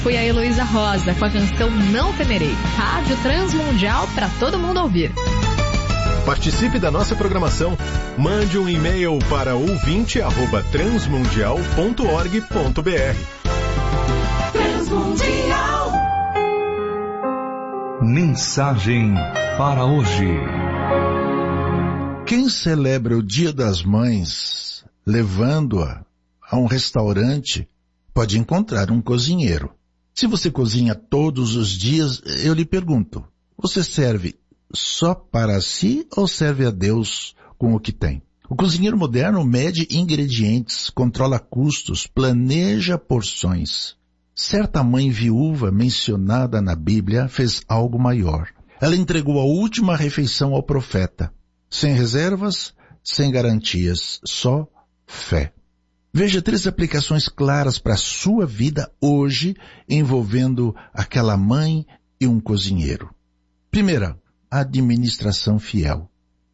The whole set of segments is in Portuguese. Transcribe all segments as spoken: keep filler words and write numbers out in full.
Foi a Heloísa Rosa com a canção Não Temerei. Rádio Transmundial para todo mundo ouvir. Participe da nossa programação. Mande um e-mail para ouvinte arroba transmundial ponto org ponto br. Transmundial. Mensagem para hoje. Quem celebra o Dia das Mães, levando-a a um restaurante, pode encontrar um cozinheiro. Se você cozinha todos os dias, eu lhe pergunto, você serve só para si ou serve a Deus com o que tem? O cozinheiro moderno mede ingredientes, controla custos, planeja porções. Certa mãe viúva mencionada na Bíblia fez algo maior. Ela entregou a última refeição ao profeta, sem reservas, sem garantias, só fé. Veja três aplicações claras para a sua vida hoje, envolvendo aquela mãe e um cozinheiro. Primeira, administração fiel.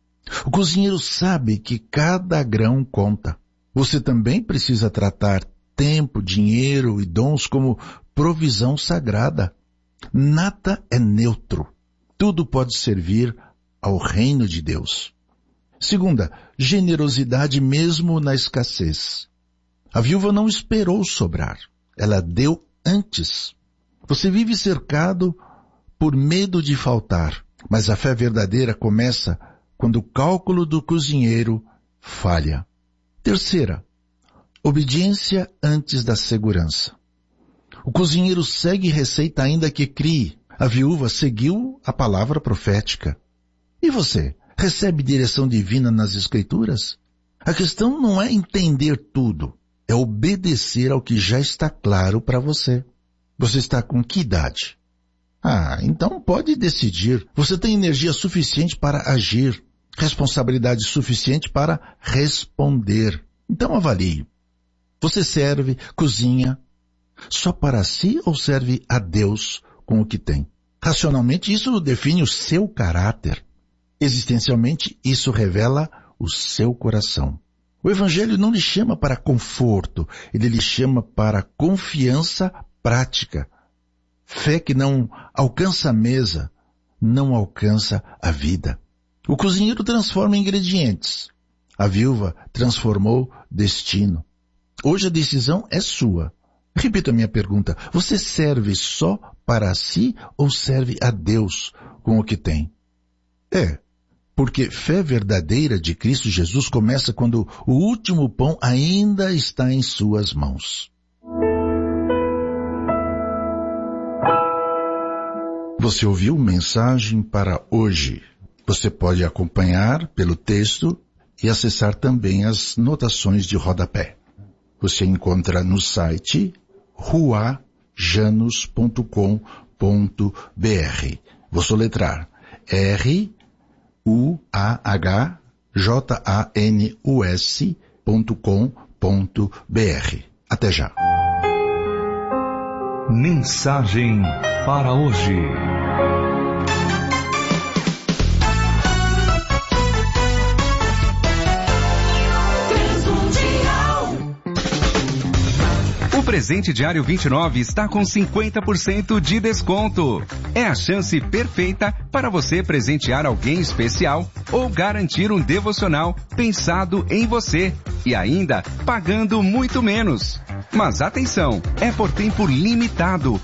O cozinheiro sabe que cada grão conta. Você também precisa tratar tempo, dinheiro e dons como provisão sagrada. Nada é neutro. Tudo pode servir ao reino de Deus. Segunda, generosidade mesmo na escassez. A viúva não esperou sobrar. Ela deu antes. Você vive cercado por medo de faltar, mas a fé verdadeira começa quando o cálculo do cozinheiro falha. Terceira, obediência antes da segurança. O cozinheiro segue receita ainda que crie. A viúva seguiu a palavra profética. E você, recebe direção divina nas Escrituras? A questão não é entender tudo, é obedecer ao que já está claro para você. Você está com que idade? Ah, então pode decidir. Você tem energia suficiente para agir, responsabilidade suficiente para responder. Então avalie. Você serve, cozinha, só para si ou serve a Deus com o que tem? Racionalmente, isso define o seu caráter. Existencialmente, isso revela o seu coração. O Evangelho não lhe chama para conforto, ele lhe chama para confiança prática. Fé que não alcança a mesa, não alcança a vida. O cozinheiro transforma ingredientes. A viúva transformou destino. Hoje a decisão é sua. Repito a minha pergunta. Você serve só para si ou serve a Deus com o que tem? É, porque fé verdadeira de Cristo Jesus começa quando o último pão ainda está em suas mãos. Você ouviu mensagem para hoje. Você pode acompanhar pelo texto e acessar também as notações de rodapé. Você encontra no site rua janus ponto com ponto br. Vou soletrar R U A H J A N U S ponto com ponto br. Até já. Mensagem para hoje. O presente diário vinte e nove está com cinquenta por cento de desconto. É a chance perfeita para você presentear alguém especial ou garantir um devocional pensado em você e ainda pagando muito menos. Mas atenção, é por tempo limitado